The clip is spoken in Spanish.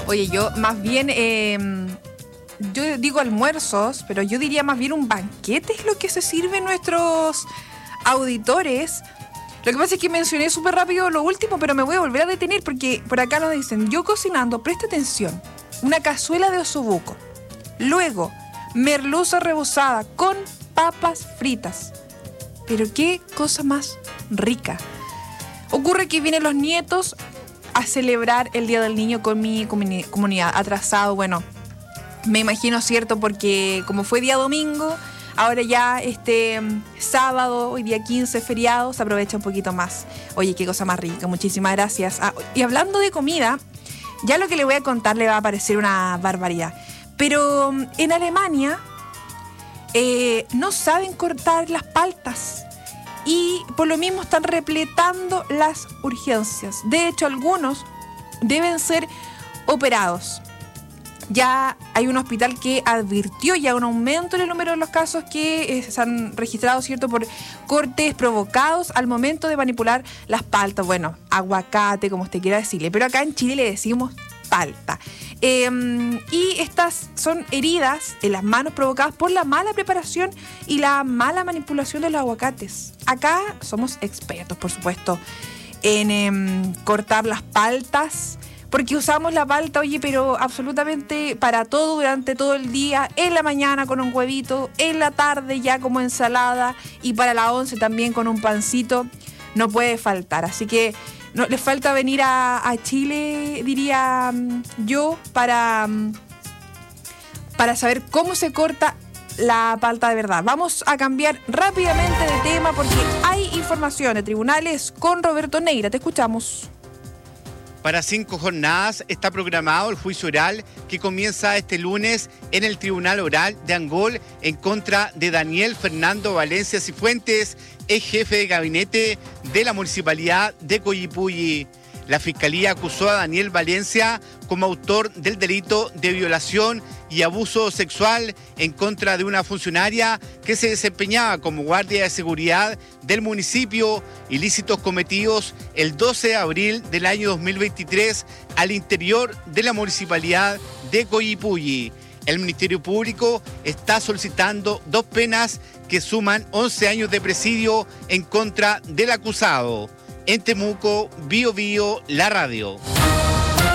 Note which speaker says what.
Speaker 1: Oye, yo más bien, yo digo almuerzos, pero yo diría más bien un banquete es lo que se sirven nuestros auditores. Lo que pasa es que mencioné súper rápido lo último, pero me voy a volver a detener porque por acá nos dicen, yo cocinando, presta atención, una cazuela de osobuco, luego merluza rebozada con papas fritas. Pero qué cosa más rica. Ocurre que vienen los nietos a celebrar el Día del Niño con mi comunidad. Atrasado, bueno, me imagino, ¿cierto? Porque como fue día domingo, ahora ya sábado, hoy día 15, feriado, se aprovecha un poquito más. Oye, qué cosa más rica, muchísimas gracias. Y hablando de comida, ya lo que le voy a contar le va a parecer una barbaridad. Pero en Alemania no saben cortar las paltas. Y por lo mismo están repletando las urgencias. De hecho, algunos deben ser operados. Ya hay un hospital que advirtió ya un aumento en el número de los casos que se han registrado, ¿cierto?, por cortes provocados al momento de manipular las paltas. Bueno, aguacate, como usted quiera decirle. Pero acá en Chile le decimos palta. Y estas son heridas en las manos provocadas por la mala preparación y la mala manipulación de los aguacates. Acá somos expertos, por supuesto, en cortar las paltas, porque usamos la palta, oye, pero absolutamente para todo, durante todo el día, en la mañana con un huevito, en la tarde ya como ensalada y para la 11 también con un pancito, no puede faltar. Así que no, les falta venir a Chile, diría yo, para saber cómo se corta la palta de verdad. Vamos a cambiar rápidamente de tema porque hay información de tribunales con Roberto Neira. Te escuchamos.
Speaker 2: Para 5 jornadas está programado el juicio oral que comienza este lunes en el Tribunal Oral de Angol en contra de Daniel Fernando Valencia Cifuentes, ex jefe de gabinete de la Municipalidad de Coyipulli. La Fiscalía acusó a Daniel Valencia como autor del delito de violación y abuso sexual en contra de una funcionaria que se desempeñaba como guardia de seguridad del municipio, ilícitos cometidos el 12 de abril del año 2023 al interior de la Municipalidad de Coyipulli. El Ministerio Público está solicitando 2 penas que suman 11 años de presidio en contra del acusado. En Temuco, Bio Bio, la radio.